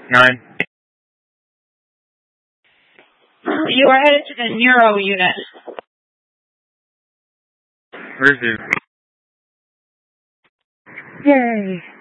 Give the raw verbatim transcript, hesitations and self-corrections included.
Nine. You are headed to the neuro unit. Resume. Yay.